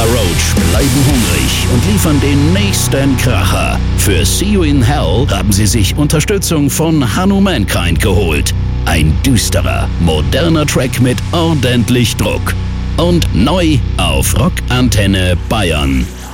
Roach bleiben hungrig und liefern den nächsten Kracher. Für See You in Hell haben sie sich Unterstützung von Hanu Mankind geholt. Ein düsterer, moderner Track mit ordentlich Druck. Und neu auf Rock Antenne Bayern.